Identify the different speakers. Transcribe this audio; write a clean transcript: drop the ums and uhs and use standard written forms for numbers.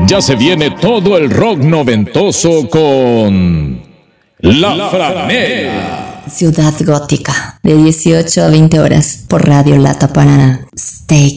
Speaker 1: Ya se viene todo el rock noventoso con La Franela.
Speaker 2: Ciudad Gótica, de 18 a 20 horas, por Radio Lata Paraná. Stay